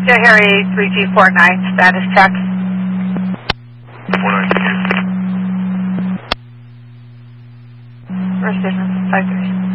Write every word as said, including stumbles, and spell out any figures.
Delta Harry three G four nine, status check. four nine two. First Vision five three.